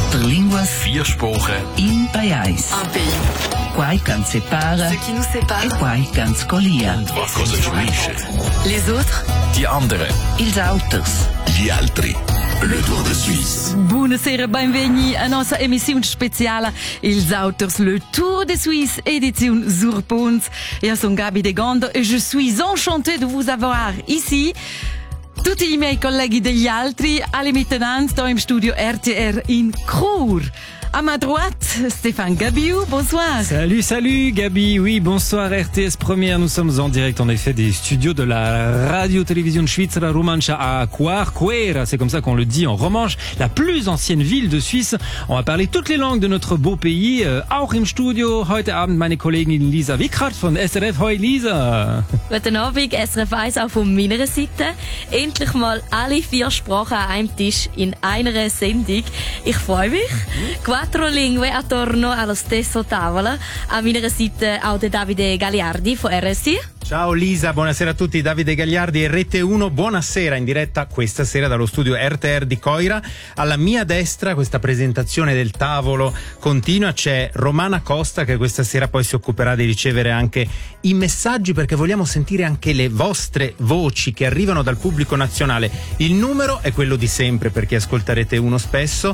Quattro linguas. 4 Sprachen. In pais. Un pays. Quai can separa. Ce qui nous sépare. E quai can scolia. Was uns unisce. Les autres. Die anderen. Ils auters. Die altri. Le Tour de Suisse. Buonasera, benvenuti a nostra emissione speciale Ils Auters, le Tour de Suisse, édition Zurpons. Io sono Gabi De Gondo et je suis enchantée de vous avoir ici. Tutti i miei colleghi degli altri, alle mittenand, dans im studio RTR in Chur. À ma droite, Stéphane Gabiou, bonsoir. Salut Gabi, oui, bonsoir RTS Première, nous sommes en direct en effet des studios de la radio-télévision Svizzera Romancia à Quera, c'est comme ça qu'on le dit en romanche, la plus ancienne ville de Suisse. On va parler toutes les langues de notre beau pays, auch im Studio, heute Abend meine Kollegin Lisa Wickhardt von SRF. Hoi Lisa. Guten Abend, SRF 1 auch von meiner Seite. Endlich mal alle 4 Sprachen an einem Tisch in einer Sendung. Ich freue mich. Quattro lingue attorno allo stesso tavolo. A meiner Seite auch der Davide Gagliardi von RSI. Ciao Lisa, buonasera a tutti, Davide Gagliardi e Rete 1, buonasera in diretta questa sera dallo studio RTR di Coira. Alla mia destra questa presentazione del tavolo continua, c'è Romana Costa che questa sera poi si occuperà di ricevere anche i messaggi perché vogliamo sentire anche le vostre voci che arrivano dal pubblico nazionale. Il numero è quello di sempre per chi ascolta Rete 1 spesso,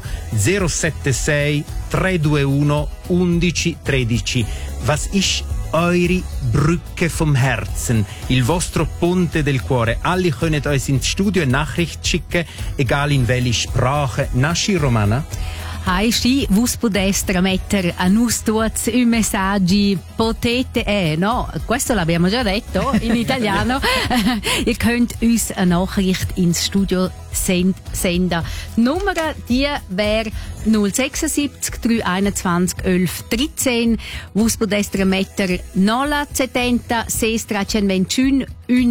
076 321 11 13. Was ist eure Brücke vom Herzen, il vostro ponte del cuore. Alle könnt euch ins Studio eine Nachricht schicken, egal in welche Sprache. Nasci Romana? Hai sì, vos podeste mettere a nus tutti i messaggi, potete, no, questo l'abbiamo già detto in italiano. Ihr könnt uns eine Nachricht ins Studio senden. Die Nummer, die wäre 076 321 11 13. Vos podeste mettere 070 621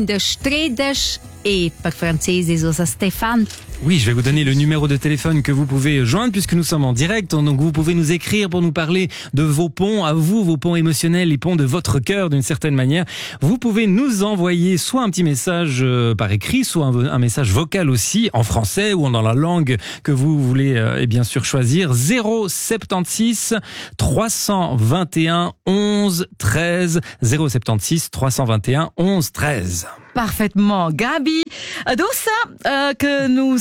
13 et par français, c'est Stéphane. Oui, je vais vous donner le numéro de téléphone que vous pouvez joindre puisque nous sommes en direct. Donc vous pouvez nous écrire pour nous parler de vos ponts à vous, vos ponts émotionnels, les ponts de votre cœur d'une certaine manière. Vous pouvez nous envoyer soit un petit message par écrit, soit un message vocal aussi en français ou dans la langue que vous voulez et bien sûr choisir. 076 321 11 13 076 321 11 13. Parfaitement, Gabi. Adossa que nous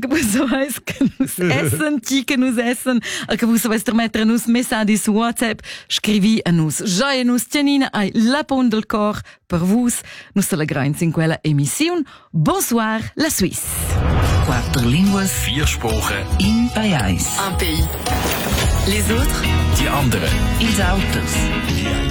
essen, que vous savez mettre nous messaggi su WhatsApp, scrivi a nous. Già nous tienina ai la pont del cor per vos. Nous celebrons in quella emissione. Bonsoir, la Suisse. Quattro linguas. 4 Sprachen. In pais. Un pays. Les autres. Die anderen. Ils auters.